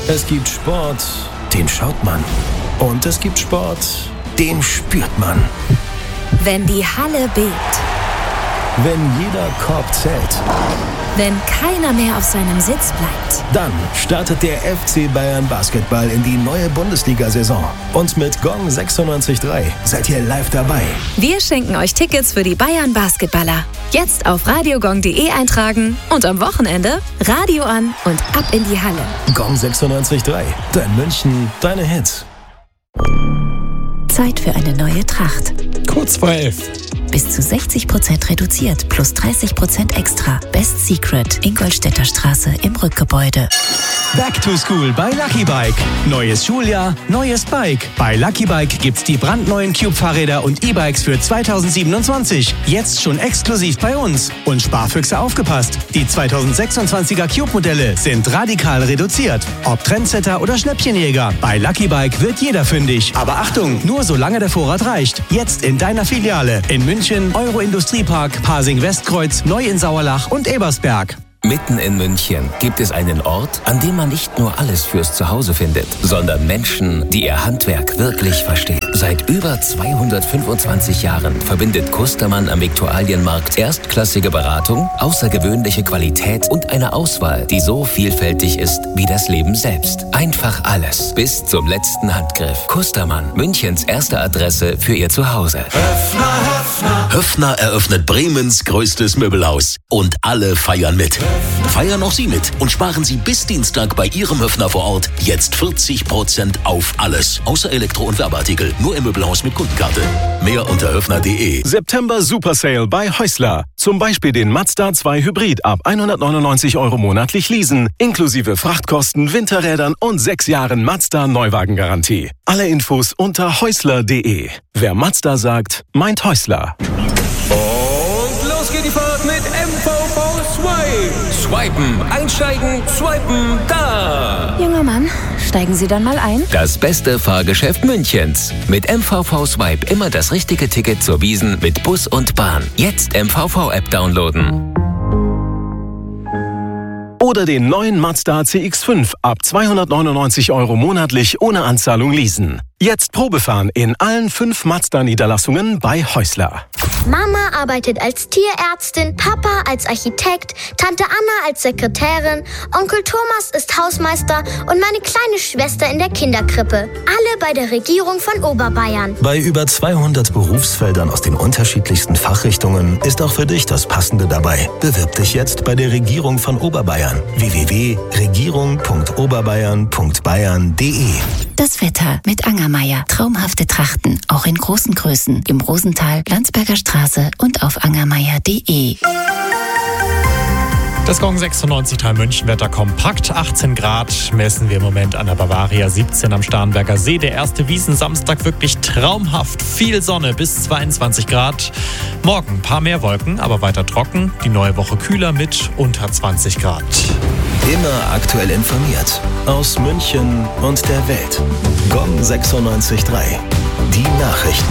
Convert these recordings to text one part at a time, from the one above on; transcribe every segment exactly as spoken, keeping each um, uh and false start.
Es gibt Sport, den schaut man. Und es gibt Sport, den spürt man. Wenn die Halle bebt. Wenn jeder Korb zählt. Wenn keiner mehr auf seinem Sitz bleibt. Dann startet der F C Bayern Basketball in die neue Bundesliga-Saison. Und mit Gong sechsundneunzig Komma drei seid ihr live dabei. Wir schenken euch Tickets für die Bayern Basketballer. Jetzt auf radiogong punkt de eintragen und am Wochenende Radio an und ab in die Halle. Gong sechsundneunzig Komma drei. Dein München, deine Hits. Zeit für eine neue Tracht. Kurz vor elf. Bis zu sechzig Prozent reduziert, plus dreißig Prozent extra. Best Secret, Ingolstädter Straße im Rückgebäude. Back to School bei Lucky Bike. Neues Schuljahr, neues Bike. Bei Lucky Bike gibt's die brandneuen Cube-Fahrräder und E-Bikes für zweitausendsiebenundzwanzig. Jetzt schon exklusiv bei uns. Und Sparfüchse aufgepasst. Die zweitausendsechsundzwanziger Cube-Modelle sind radikal reduziert. Ob Trendsetter oder Schnäppchenjäger, bei Lucky Bike wird jeder fündig. Aber Achtung, nur solange der Vorrat reicht. Jetzt in deiner Filiale. In München, Euro-Industriepark, Pasing-Westkreuz, Neu in Sauerlach und Ebersberg. Mitten in München gibt es einen Ort, an dem man nicht nur alles fürs Zuhause findet, sondern Menschen, die ihr Handwerk wirklich verstehen. Seit über zweihundertfünfundzwanzig Jahren verbindet Kustermann am Viktualienmarkt erstklassige Beratung, außergewöhnliche Qualität und eine Auswahl, die so vielfältig ist wie das Leben selbst. Einfach alles, bis zum letzten Handgriff. Kustermann, Münchens erste Adresse für ihr Zuhause. Höffner, Höffner. Höffner eröffnet Bremens größtes Möbelhaus. Und alle feiern mit. Feiern auch Sie mit und sparen Sie bis Dienstag bei Ihrem Höffner vor Ort jetzt vierzig Prozent auf alles. Außer Elektro- und Werbeartikel. Nur im Möbelhaus mit Kundenkarte. Mehr unter höffner punkt de. September Super Sale bei Häusler. Zum Beispiel den Mazda zwei Hybrid ab hundertneunundneunzig Euro monatlich leasen. Inklusive Frachtkosten, Winterrädern und sechs Jahren Mazda Neuwagengarantie. Alle Infos unter häusler punkt de. Wer Mazda sagt, meint Häusler. Und los geht die Fahrt mit M V V Swipe. Swipen, einsteigen, swipen, da. Junger Mann, steigen Sie dann mal ein. Das beste Fahrgeschäft Münchens. Mit M V V Swipe immer das richtige Ticket zur Wiesn mit Bus und Bahn. Jetzt M V V-App downloaden. Oder den neuen Mazda C X fünf ab zweihundertneunundneunzig Euro monatlich ohne Anzahlung leasen. Jetzt Probefahren in allen fünf Mazda-Niederlassungen bei Häusler. Mama arbeitet als Tierärztin, Papa als Architekt, Tante Anna als Sekretärin, Onkel Thomas ist Hausmeister und meine kleine Schwester in der Kinderkrippe. Alle bei der Regierung von Oberbayern. Bei über zweihundert Berufsfeldern aus den unterschiedlichsten Fachrichtungen ist auch für dich das Passende dabei. Bewirb dich jetzt bei der Regierung von Oberbayern. w w w punkt regierung punkt oberbayern punkt bayern punkt de. Das Wetter mit Angermeier. Traumhafte Trachten, auch in großen Größen. Im Rosental, Landsberger Straße und auf angermeier punkt de. Das Gong sechsundneunzig Komma drei Münchenwetter kompakt. achtzehn Grad messen wir im Moment an der Bavaria, siebzehn am Starnberger See. Der erste Wiesn-Samstag wirklich traumhaft. Viel Sonne bis zweiundzwanzig Grad. Morgen ein paar mehr Wolken, aber weiter trocken. Die neue Woche kühler mit unter zwanzig Grad. Immer aktuell informiert. Aus München und der Welt. Gong sechsundneunzig Komma drei. Die Nachrichten.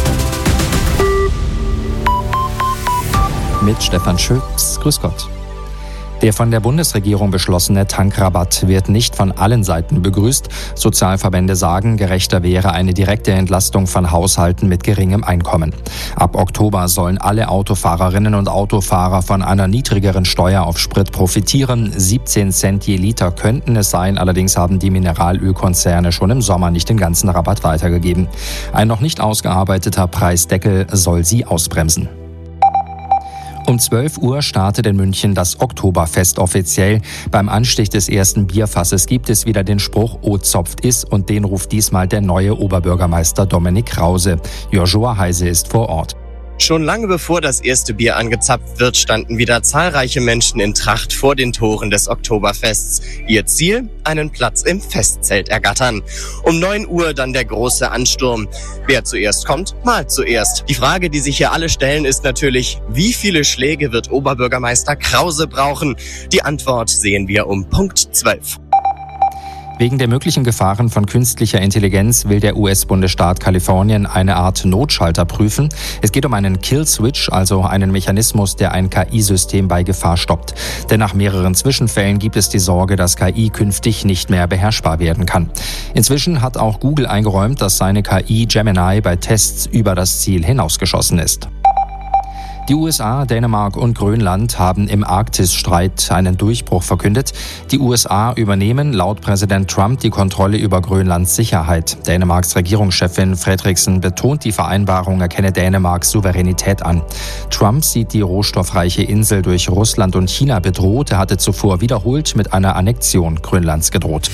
Mit Stefan Schütz. Grüß Gott. Der von der Bundesregierung beschlossene Tankrabatt wird nicht von allen Seiten begrüßt. Sozialverbände sagen, gerechter wäre eine direkte Entlastung von Haushalten mit geringem Einkommen. Ab Oktober sollen alle Autofahrerinnen und Autofahrer von einer niedrigeren Steuer auf Sprit profitieren. siebzehn Cent je Liter könnten es sein, allerdings haben die Mineralölkonzerne schon im Sommer nicht den ganzen Rabatt weitergegeben. Ein noch nicht ausgearbeiteter Preisdeckel soll sie ausbremsen. Um zwölf Uhr startet in München das Oktoberfest offiziell. Beim Anstich des ersten Bierfasses gibt es wieder den Spruch "O zopft is" und den ruft diesmal der neue Oberbürgermeister Dominik Krause. Joshua Heise ist vor Ort. Schon lange bevor das erste Bier angezapft wird, standen wieder zahlreiche Menschen in Tracht vor den Toren des Oktoberfests. Ihr Ziel? Einen Platz im Festzelt ergattern. Um neun Uhr dann der große Ansturm. Wer zuerst kommt, malt zuerst. Die Frage, die sich hier alle stellen, ist natürlich, wie viele Schläge wird Oberbürgermeister Krause brauchen? Die Antwort sehen wir um Punkt zwölf. Wegen der möglichen Gefahren von künstlicher Intelligenz will der U S-Bundesstaat Kalifornien eine Art Notschalter prüfen. Es geht um einen Kill-Switch, also einen Mechanismus, der ein K I-System bei Gefahr stoppt. Denn nach mehreren Zwischenfällen gibt es die Sorge, dass K I künftig nicht mehr beherrschbar werden kann. Inzwischen hat auch Google eingeräumt, dass seine K I Gemini bei Tests über das Ziel hinausgeschossen ist. Die U S A, Dänemark und Grönland haben im Arktisstreit einen Durchbruch verkündet. Die U S A übernehmen laut Präsident Trump die Kontrolle über Grönlands Sicherheit. Dänemarks Regierungschefin Frederiksen betont, die Vereinbarung erkenne Dänemarks Souveränität an. Trump sieht die rohstoffreiche Insel durch Russland und China bedroht. Er hatte zuvor wiederholt mit einer Annexion Grönlands gedroht.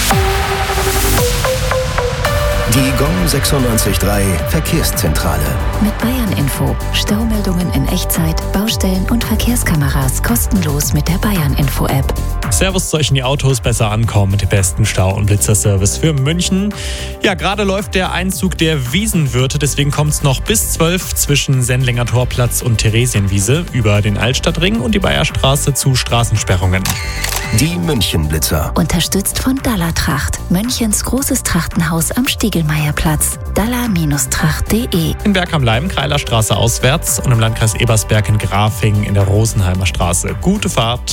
Die Gong sechsundneunzig Komma drei Verkehrszentrale. Mit Bayern Info. Staumeldungen in Echtzeit, Baustellen und Verkehrskameras kostenlos mit der Bayern Info App. Servus zu euch in die Autos, besser ankommen mit dem besten Stau- und Blitzerservice für München. Ja, gerade läuft der Einzug der Wiesenwirte, deswegen kommt es noch bis zwölf zwischen Sendlinger Torplatz und Theresienwiese über den Altstadtring und die Bayerstraße zu Straßensperrungen. Die Münchenblitzer. Unterstützt von Dallertracht, Münchens großes Trachtenhaus am Stiegelmeierplatz. Daller Tracht punkt de. In Berg am Leim, Kreilerstraße auswärts und im Landkreis Ebersberg in Grafing in der Rosenheimer Straße. Gute Fahrt.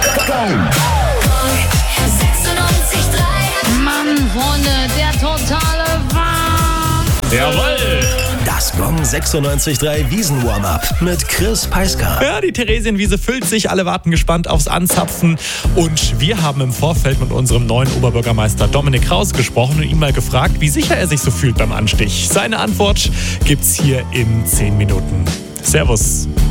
Mann, Freunde, der totale Wahnsinn. Jawohl! Das Gong sechsundneunzig Komma drei Wiesen-Warm-Up mit Chris Peiska. Ja, die Theresienwiese füllt sich, alle warten gespannt aufs Anzapfen. Und wir haben im Vorfeld mit unserem neuen Oberbürgermeister Dominik Krause gesprochen und ihn mal gefragt, wie sicher er sich so fühlt beim Anstich. Seine Antwort gibt's hier in zehn Minuten. Servus.